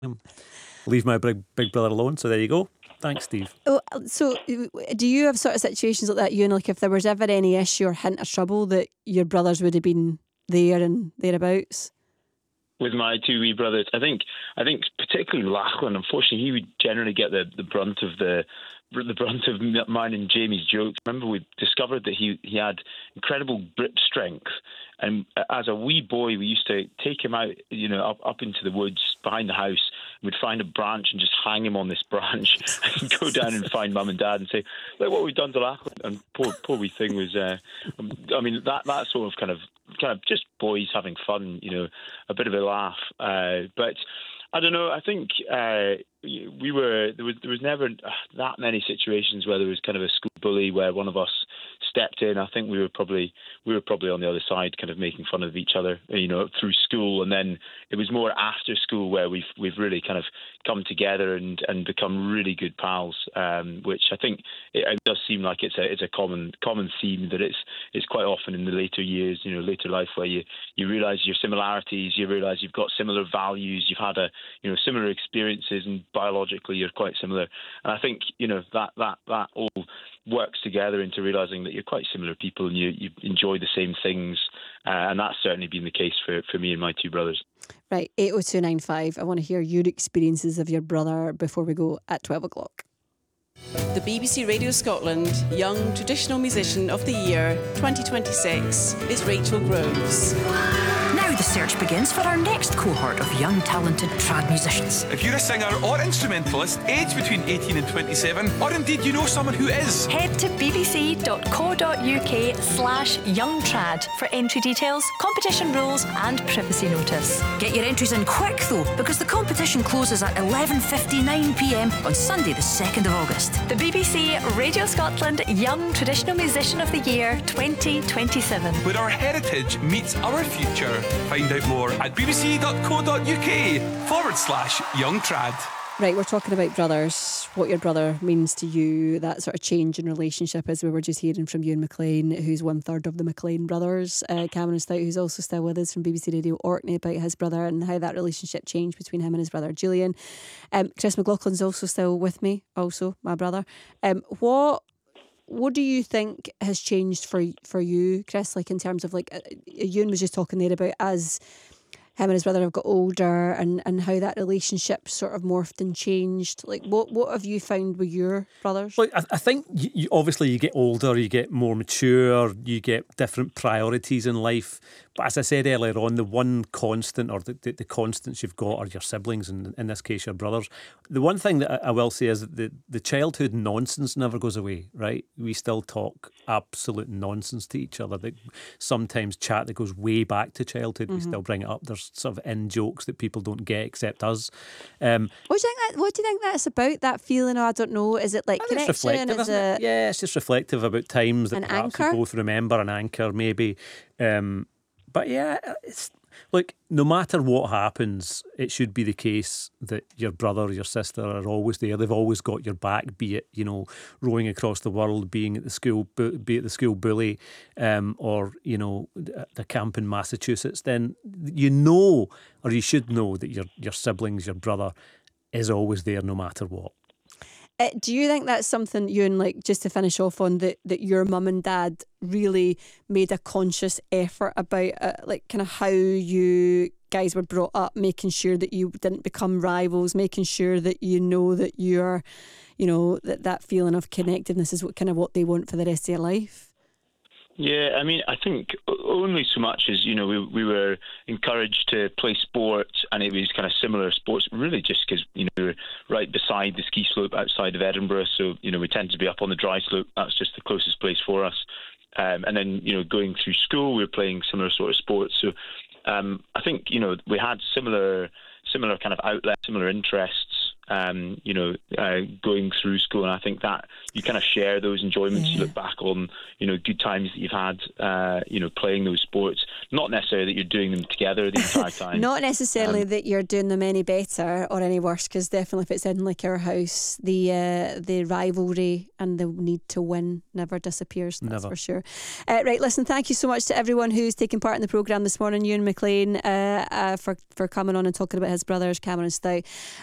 leave my big brother alone. So there you go. Thanks, Steve. Oh, so do you have sort of situations like that, Ewan? Like if there was ever any issue or hint of trouble, that your brothers would have been there and thereabouts? With my two wee brothers, I think particularly Lachlan. Unfortunately, he would generally get the brunt of mine and Jamie's jokes. Remember, we discovered that he had incredible grip strength, and as a wee boy, we used to take him out, up into the woods behind the house. We'd find a branch and just hang him on this branch, and go down and find mum and dad and say, "Look what we've done to Lachlan." And poor wee thing was, that sort of kind of just boys having fun, a bit of a laugh, but. I don't know. I think there was never that many situations where there was kind of a school bully where one of us stepped in. I think we were probably on the other side, kind of making fun of each other, through school, and then it was more after school where we've really kind of come together and become really good pals. Which I think it does seem like it's a common theme that it's quite often in the later years, later life, where you realise your similarities, you realise you've got similar values, you've had similar experiences, and biologically you're quite similar. And I think that all works together into realising that you're quite similar people and you enjoy the same things, and that's certainly been the case for me and my two brothers. Right, 80295. I want to hear your experiences of your brother before we go at 12 o'clock. The BBC Radio Scotland Young Traditional Musician of the Year 2026 is Rachel Groves. Now the search begins for our next cohort of young talented trad musicians. If you're a singer or instrumentalist aged between 18 and 27, or indeed you know someone who is, head to bbc.co.uk/youngtrad for entry details, competition rules and privacy notice. Get your entries in quick though, because the competition closes at 11:59pm on Sunday the 2nd of August. The BBC Radio Scotland Young Traditional Musician of the Year 2027. where our heritage meets our future. Find out more at bbc.co.uk/youngtrad. Right, we're talking about brothers, what your brother means to you, that sort of change in relationship, as we were just hearing from Ewan McLean, who's one third of the McLean brothers. Cameron Stout, who's also still with us from BBC Radio Orkney, about his brother and how that relationship changed between him and his brother Julian. Chris McLaughlin's also still with me, also my brother. What do you think has changed for you, Chris, like in terms of, like, Ewan was just talking there about as him and his brother have got older and how that relationship sort of morphed and changed. Like, what have you found with your brothers? Look, I think you obviously you get older, you get more mature, you get different priorities in life. But as I said earlier on, the one constant, or the constants you've got, are your siblings, and in this case your brothers. The one thing that I will say is that the childhood nonsense never goes away, right? We still talk absolute nonsense to each other. Sometimes chat that goes way back to childhood, we still bring it up. There's sort of in-jokes that people don't get except us. What do you think that's about, that feeling? I don't know. Is it like connection? Is it? Yeah, it's just reflective about times that an perhaps anchor? we both remember, an anchor maybe. But yeah, it's like, no matter what happens, it should be the case that your brother or your sister are always there. They've always got your back, be it, rowing across the world, being at the school, be it the school bully, or, the camp in Massachusetts. Then or you should know that your siblings, your brother, is always there no matter what. Do you think that's something, Ewan, like, just to finish off on, that your mum and dad really made a conscious effort about, like, kind of how you guys were brought up, making sure that you didn't become rivals, making sure that that you're, that feeling of connectiveness is what they want for the rest of your life? Yeah, I mean, I think only so much as, we were encouraged to play sports, and it was kind of similar sports, really just because, we were right beside the ski slope outside of Edinburgh. So, we tend to be up on the dry slope. That's just the closest place for us. And then, going through school, we were playing similar sort of sports. So I think, we had similar kind of outlets, similar interests. going through school. And I think that you kind of share those enjoyments. You look back on, good times that you've had, playing those sports. Not necessarily that you're doing them together the entire time. Not necessarily that you're doing them any better or any worse, because definitely if it's in like our house, the rivalry and the need to win never disappears. That's for sure. Right, listen, thank you so much to everyone who's taken part in the programme this morning. Ewan McLean for coming on and talking about his brothers, Cameron Stout